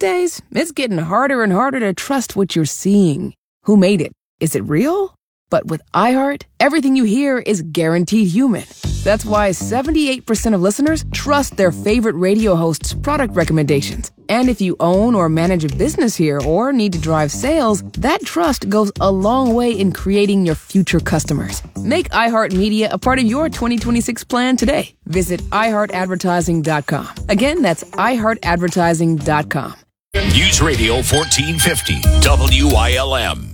days, it's getting harder and harder to trust what you're seeing. Who made it? Is it real? But with iHeart, everything you hear is guaranteed human. That's why 78% of listeners trust their favorite radio host's product recommendations. And if you own or manage a business here or need to drive sales, that trust goes a long way in creating your future customers. Make iHeartMedia a part of your 2026 plan today. Visit iHeartAdvertising.com. Again, that's iHeartAdvertising.com. News Radio 1450, WILM.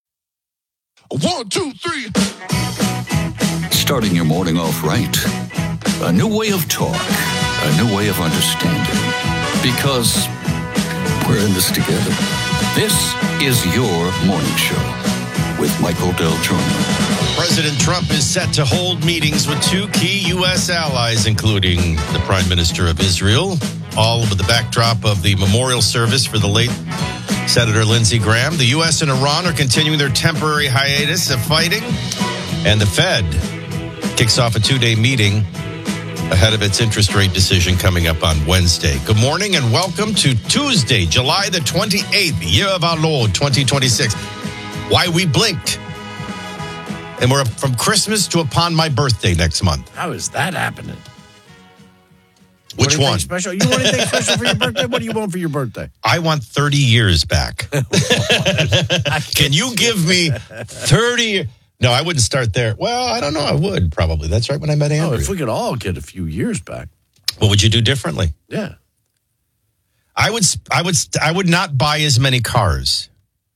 1, 2, 3. Starting your morning off right. A new way of talk. A new way of understanding. Because we're in this together. This is your morning show with Michael Del Giorno. President Trump is set to hold meetings with two key U.S. allies, including the Prime Minister of Israel, all with the backdrop of the memorial service for the late Senator Lindsey Graham. The U.S. and Iran are continuing their temporary hiatus of fighting, and the Fed kicks off a 2-day meeting ahead of its interest rate decision coming up on Wednesday. Good morning and welcome to Tuesday, July the 28th, year of our Lord, 2026. Why we blinked. And we're from Christmas to upon my birthday next month. How is that happening? Which one? Special? You want anything special for your birthday? What do you want for your birthday? I want 30 years back. Can you give me 30? No, I wouldn't start there. Well, I don't know. I would probably. That's right when I met Andrew. Oh, if we could all get a few years back. What would you do differently? Yeah. I would not buy as many cars.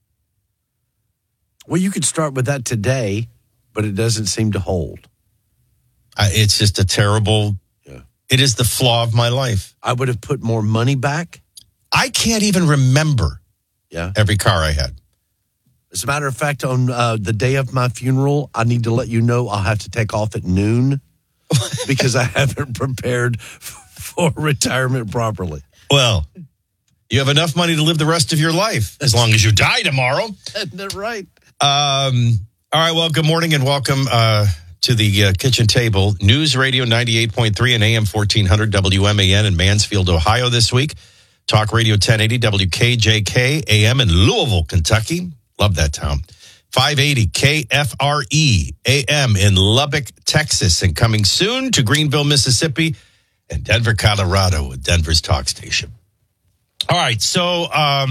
Well, you could start with that today, but it doesn't seem to hold. It's just a terrible... It is the flaw of my life. I would have put more money back. I can't even remember every car I had. As a matter of fact, on the day of my funeral, I need to let you know I'll have to take off at noon because I haven't prepared for retirement properly. Well, you have enough money to live the rest of your life as long as you die tomorrow. Isn't that right? All right, well, good morning and welcome to the kitchen table. News Radio 98.3 and AM 1400 WMAN in Mansfield, Ohio this week. Talk Radio 1080 WKJK AM in Louisville, Kentucky. Love that town. 580 KFRE AM in Lubbock, Texas. And coming soon to Greenville, Mississippi and Denver, Colorado with Denver's talk station. All right, so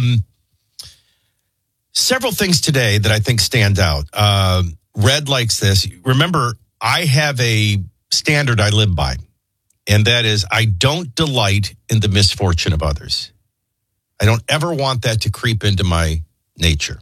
several things today that I think stand out. Red likes this. Remember, I have a standard I live by, and that is I don't delight in the misfortune of others. I don't ever want that to creep into my nature.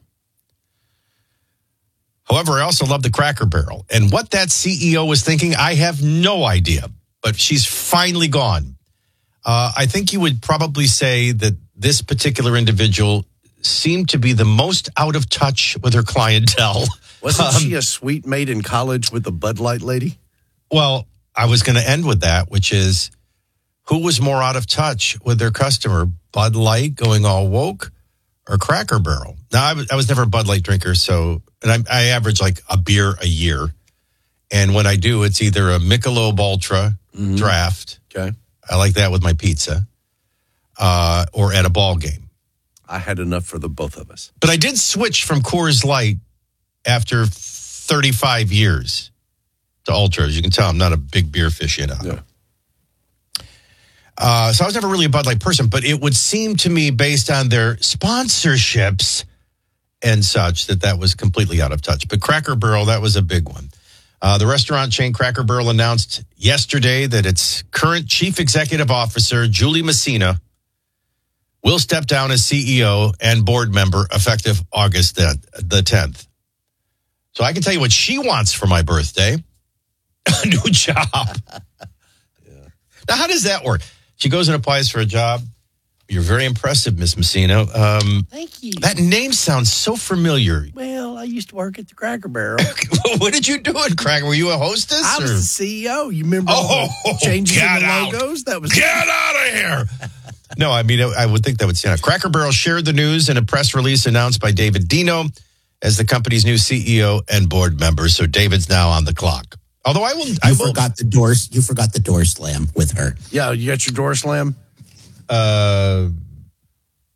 However, I also love the Cracker Barrel. And what that CEO was thinking, I have no idea, but she's finally gone. I think you would probably say that this particular individual seemed to be the most out of touch with her clientele. Wasn't she a sweet maid in college with the Bud Light lady? Well, I was going to end with that, which is who was more out of touch with their customer, Bud Light going all woke or Cracker Barrel? Now, I was never a Bud Light drinker, and I average like a beer a year. And when I do, it's either a Michelob Ultra draft. Okay. I like that with my pizza or at a ball game. I had enough for the both of us. But I did switch from Coors Light after 35 years to Ultra. As you can tell, I'm not a big beer aficionado. Yeah. So I was never really a Bud Light person, but it would seem to me, based on their sponsorships and such, that was completely out of touch. But Cracker Barrel, that was a big one. The restaurant chain Cracker Barrel announced yesterday that its current chief executive officer, Julie Messina, will step down as CEO and board member effective August the 10th. So I can tell you what she wants for my birthday. A new job. Now, how does that work? She goes and applies for a job. You're very impressive, Miss Messina. Thank you. That name sounds so familiar. Well, I used to work at the Cracker Barrel. What did you do at Cracker? Were you a hostess? I was the CEO. You remember all the changes in the logos? That was get out of here. No, I mean, I would think that would stand out. Cracker Barrel shared the news in a press release announced by David Dino as the company's new CEO and board member. So David's now on the clock. Although I will. You forgot the door slam with her. Yeah, you got your door slam?